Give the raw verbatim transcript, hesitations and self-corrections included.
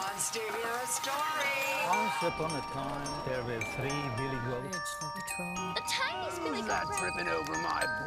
wants to hear a story? Once upon a time, there were three Billy Goats. The tiniest Billy Goat. Tripping over my